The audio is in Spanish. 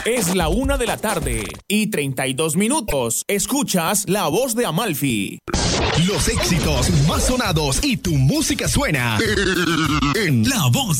Es la 1:32 p.m. Escuchas La Voz de Amalfi. Los éxitos más sonados y tu música suena en La Voz